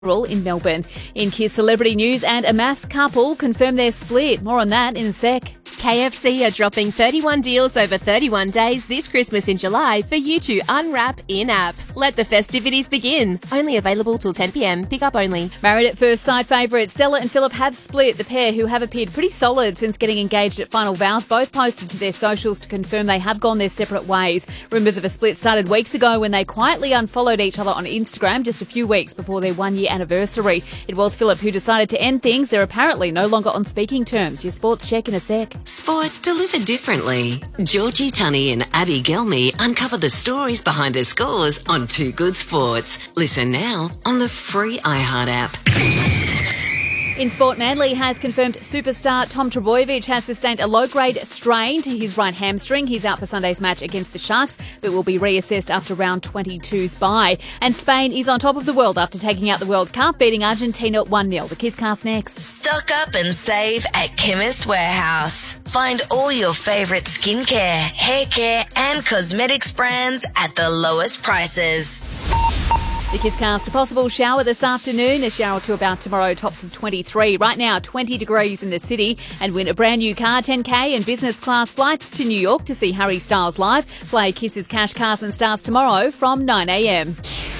in Melbourne. In Kiss celebrity news, and a maths couple confirm their split. More on that in a sec. KFC are dropping 31 deals over 31 days this Christmas in July for you to unwrap in-app. Let the festivities begin. Only available till 10 p.m. Pick up only. Married at First Sight favourites Stella and Philip have split. The pair, who have appeared pretty solid since getting engaged at Final Vows, both posted to their socials to confirm they have gone their separate ways. Rumours of a split started weeks ago when they quietly unfollowed each other on Instagram just a few weeks before their one-year anniversary. It was Philip who decided to end things. They're apparently no longer on speaking terms. Your sports check in a sec. Sport delivered differently. Georgie Tunney and Abby Gelmy uncover the stories behind her scores on Too Good Sports. Listen now on the free iHeart app. In sport, Manly has confirmed superstar Tom Trbojevic has sustained a low-grade strain to his right hamstring. He's out for Sunday's match against the Sharks, but will be reassessed after round 22's bye. And Spain is on top of the world after taking out the World Cup, beating Argentina 1-0. The Kisscast next. Stock up and save at Chemist Warehouse. Find all your favourite skincare, hair care and cosmetics brands at the lowest prices. The Kisscast, a possible shower this afternoon, a shower to about tomorrow, tops of 23. Right now, 20 degrees in the city, and win a brand new car, 10K and business class flights to New York to see Harry Styles live. Play Kiss's Cash, Cars and Stars tomorrow from 9 a.m.